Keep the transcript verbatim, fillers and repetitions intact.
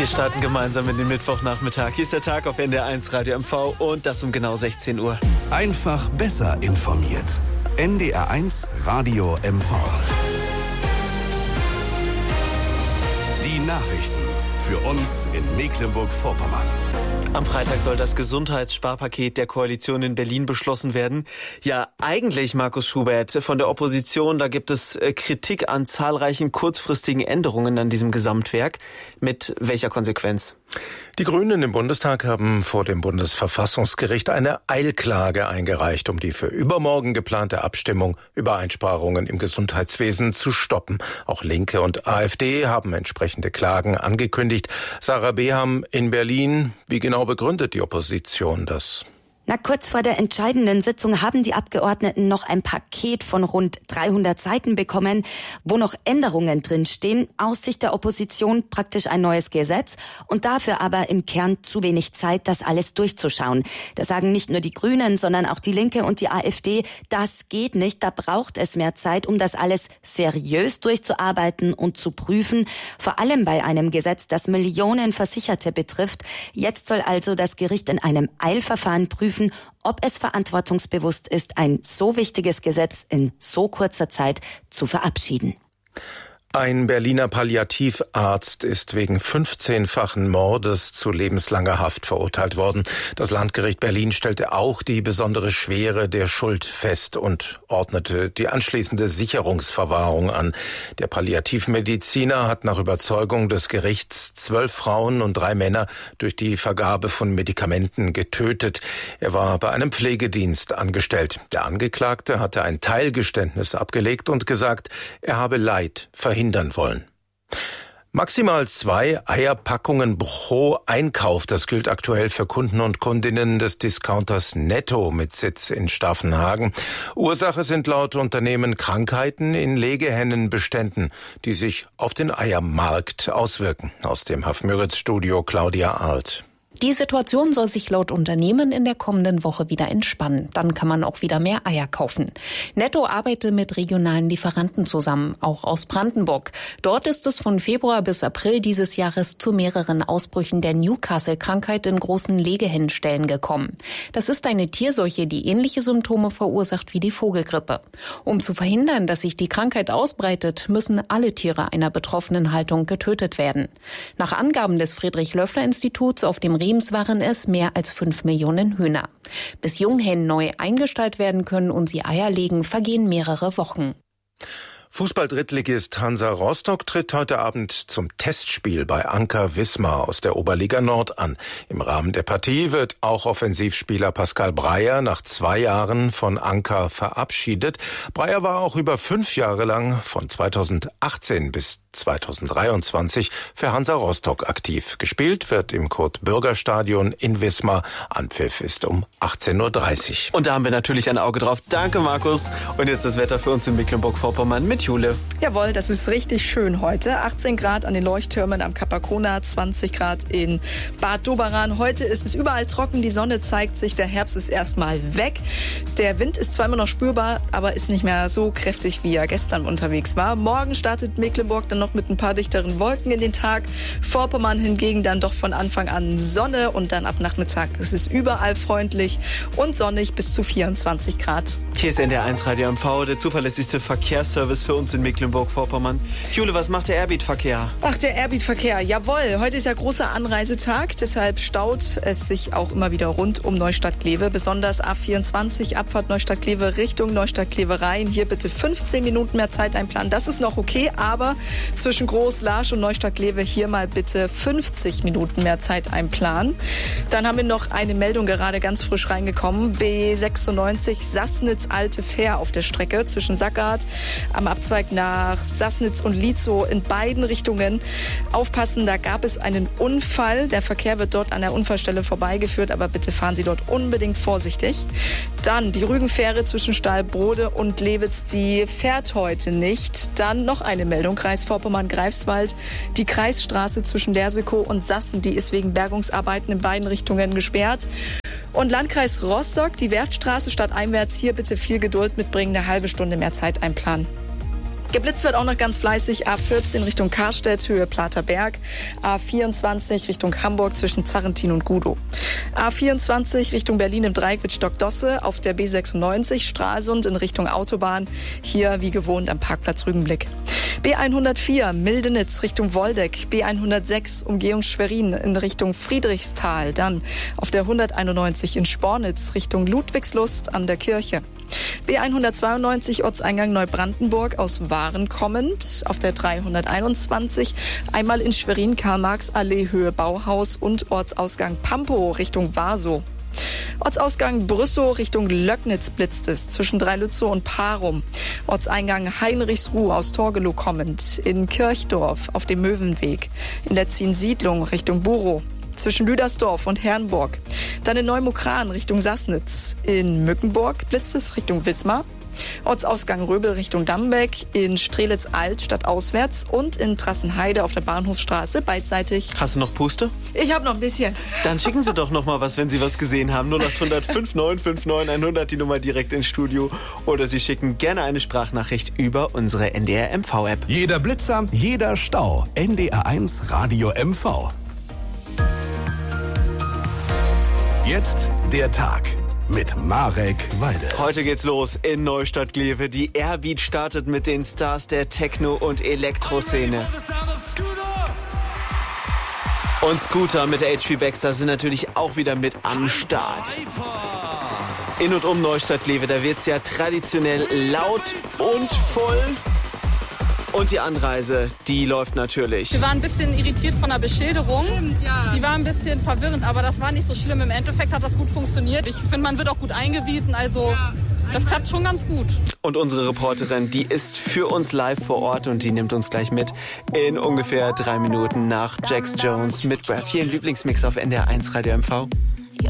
Wir starten gemeinsam in den Mittwochnachmittag. Hier ist der Tag auf N D R eins Radio M V und das um genau sechzehn Uhr. Einfach besser informiert. N D R eins Radio M V. Die Nachrichten für uns in Mecklenburg-Vorpommern. Am Freitag soll das Gesundheitssparpaket der Koalition in Berlin beschlossen werden. Ja, eigentlich, Markus Schubert, von der Opposition, da gibt es Kritik an zahlreichen kurzfristigen Änderungen an diesem Gesamtwerk. Mit welcher Konsequenz? Die Grünen im Bundestag haben vor dem Bundesverfassungsgericht eine Eilklage eingereicht, um die für übermorgen geplante Abstimmung über Einsparungen im Gesundheitswesen zu stoppen. Auch Linke und AfD haben entsprechende Klagen angekündigt. Sarah Beham in Berlin. Wie genau begründet die Opposition das? Na, kurz vor der entscheidenden Sitzung haben die Abgeordneten noch ein Paket von rund dreihundert Seiten bekommen, wo noch Änderungen drinstehen. Aus Sicht der Opposition praktisch ein neues Gesetz und dafür aber im Kern zu wenig Zeit, das alles durchzuschauen. Das sagen nicht nur die Grünen, sondern auch die Linke und die AfD. Das geht nicht, da braucht es mehr Zeit, um das alles seriös durchzuarbeiten und zu prüfen. Vor allem bei einem Gesetz, das Millionen Versicherte betrifft. Jetzt soll also das Gericht in einem Eilverfahren prüfen, ob es verantwortungsbewusst ist, ein so wichtiges Gesetz in so kurzer Zeit zu verabschieden. Ein Berliner Palliativarzt ist wegen fünfzehnfachen Mordes zu lebenslanger Haft verurteilt worden. Das Landgericht Berlin stellte auch die besondere Schwere der Schuld fest und ordnete die anschließende Sicherungsverwahrung an. Der Palliativmediziner hat nach Überzeugung des Gerichts zwölf Frauen und drei Männer durch die Vergabe von Medikamenten getötet. Er war bei einem Pflegedienst angestellt. Der Angeklagte hatte ein Teilgeständnis abgelegt und gesagt, er habe Leid verhindert wollen. Maximal zwei Eierpackungen pro Einkauf, das gilt aktuell für Kunden und Kundinnen des Discounters Netto mit Sitz in Staffenhagen. Ursache sind laut Unternehmen Krankheiten in Legehennenbeständen, die sich auf den Eiermarkt auswirken. Aus dem Hafmüritz-Studio Claudia Arlt. Die Situation soll sich laut Unternehmen in der kommenden Woche wieder entspannen. Dann kann man auch wieder mehr Eier kaufen. Netto arbeitet mit regionalen Lieferanten zusammen, auch aus Brandenburg. Dort ist es von Februar bis April dieses Jahres zu mehreren Ausbrüchen der Newcastle-Krankheit in großen Legehennenställen gekommen. Das ist eine Tierseuche, die ähnliche Symptome verursacht wie die Vogelgrippe. Um zu verhindern, dass sich die Krankheit ausbreitet, müssen alle Tiere einer betroffenen Haltung getötet werden. Nach Angaben des Friedrich-Löffler-Instituts auf dem Riems waren es mehr als fünf Millionen Hühner. Bis Junghennen neu eingestellt werden können und sie Eier legen, vergehen mehrere Wochen. Fußball-Drittligist Hansa Rostock tritt heute Abend zum Testspiel bei Anker Wismar aus der Oberliga Nord an. Im Rahmen der Partie wird auch Offensivspieler Pascal Breyer nach zwei Jahren von Anker verabschiedet. Breyer war auch über fünf Jahre lang von zweitausendachtzehn bis zweitausenddreiundzwanzig für Hansa Rostock aktiv. Gespielt wird im Kurt-Bürger-Stadion in Wismar. Anpfiff ist um achtzehn Uhr dreißig. Und da haben wir natürlich ein Auge drauf. Danke, Markus. Und jetzt das Wetter für uns in Mecklenburg-Vorpommern mit Jule. Jawohl, das ist richtig schön heute. achtzehn Grad an den Leuchttürmen am Capacona, zwanzig Grad in Bad Doberan. Heute ist es überall trocken, die Sonne zeigt sich, der Herbst ist erstmal weg. Der Wind ist zwar immer noch spürbar, aber ist nicht mehr so kräftig, wie er gestern unterwegs war. Morgen startet Mecklenburg dann noch mit ein paar dichteren Wolken in den Tag. Vorpommern hingegen dann doch von Anfang an Sonne und dann ab Nachmittag ist es überall freundlich und sonnig bis zu vierundzwanzig Grad. Hier ist N D R eins Radio M V, der zuverlässigste Verkehrsservice für uns in Mecklenburg-Vorpommern. Jule, was macht der Airbeat-Verkehr? Ach, der Airbeat-Verkehr, jawohl. Heute ist ja großer Anreisetag, deshalb staut es sich auch immer wieder rund um Neustadt-Glewe. Besonders A vierundzwanzig, Abfahrt Neustadt-Glewe Richtung Neustadt-Glewe Rhein. Hier bitte fünfzehn Minuten mehr Zeit einplanen. Das ist noch okay, aber zwischen Groß-Larsch und Neustadt-Glewe hier mal bitte fünfzig Minuten mehr Zeit einplanen. Dann haben wir noch eine Meldung gerade ganz frisch reingekommen. B sechsundneunzig Sassnitz-Alte Fähr auf der Strecke zwischen Sackart am Abzweig nach Sassnitz und Lietzow in beiden Richtungen. Aufpassen, da gab es einen Unfall. Der Verkehr wird dort an der Unfallstelle vorbeigeführt, aber bitte fahren Sie dort unbedingt vorsichtig. Dann die Rügenfähre zwischen Stahlbrode und Lewitz, die fährt heute nicht. Dann noch eine Meldung, Kreis Vorpommern-Greifswald. Die Kreisstraße zwischen Lersekow und Sassen, die ist wegen Bergungsarbeiten in beiden Richtungen gesperrt. Und Landkreis Rostock, die Werftstraße stadteinwärts, hier bitte viel Geduld mitbringen, eine halbe Stunde mehr Zeit einplanen. Geblitzt wird auch noch ganz fleißig A vierzehn Richtung Karstedt, Höhe Platerberg. A vierundzwanzig Richtung Hamburg zwischen Zarrentin und Gudow. A vierundzwanzig Richtung Berlin im Dreieck mit Stockdosse. Auf der B sechsundneunzig Stralsund in Richtung Autobahn. Hier wie gewohnt am Parkplatz Rügenblick. B hundertvier Mildenitz Richtung Woldeck. B hundertsechs Umgehung Schwerin in Richtung Friedrichsthal. Dann auf der hunderteinundneunzig in Spornitz Richtung Ludwigslust an der Kirche. B hundertzweiundneunzig Ortseingang Neubrandenburg aus Waren kommend. Auf der dreihunderteinundzwanzig einmal in Schwerin Karl-Marx-Allee Höhe Bauhaus und Ortsausgang Pampo Richtung Warsow. Ortsausgang Brüssow Richtung Löcknitz blitzt es zwischen Dreilützow und Parum. Ortseingang Heinrichsruh aus Torgelow kommend. In Kirchdorf auf dem Möwenweg. In der Ziensiedlung Richtung Burow. Zwischen Lüdersdorf und Herrnburg. Dann in Neumukran Richtung Sassnitz. In Mückenburg blitzt es Richtung Wismar. Ortsausgang Röbel Richtung Dambeck. In Strelitz-Alt stadtauswärts und in Trassenheide auf der Bahnhofstraße beidseitig. Hast du noch Puste? Ich habe noch ein bisschen. Dann schicken Sie doch noch mal was, wenn Sie was gesehen haben. null acht hundert fünf neun fünf neun hundert, die Nummer direkt ins Studio. Oder Sie schicken gerne eine Sprachnachricht über unsere N D R M V-App. Jeder Blitzer, jeder Stau. N D R eins Radio M V. Jetzt der Tag mit Marek Walde. Heute geht's los in Neustadt-Glewe. Die Airbeat startet mit den Stars der Techno- und Elektroszene. Und Scooter mit der H P Baxter sind natürlich auch wieder mit am Start. In und um Neustadt-Glewe, da wird's ja traditionell laut und voll. Und die Anreise, die läuft natürlich. Wir waren ein bisschen irritiert von der Beschilderung. Stimmt, ja. Die war ein bisschen verwirrend, aber das war nicht so schlimm. Im Endeffekt hat das gut funktioniert. Ich finde, man wird auch gut eingewiesen, also das klappt schon ganz gut. Und unsere Reporterin, die ist für uns live vor Ort und die nimmt uns gleich mit in ungefähr drei Minuten nach Jax Jones mit Breath. Hier ein Lieblingsmix auf N D R eins Radio M V.